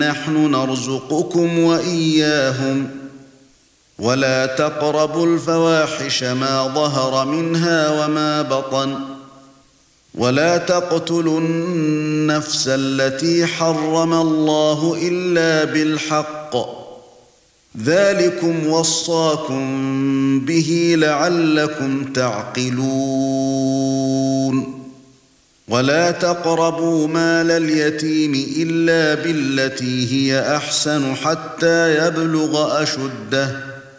نحن نرزقكم وإياهم ولا تقربوا الفواحش ما ظهر منها وما بطن ولا تقتلوا النفس التي حرم الله إلا بالحق ذلكم وصاكم به لعلكم تعقلون ولا تقربوا مال اليتيم إلا بالتي هي أحسن حتى يبلغ أشده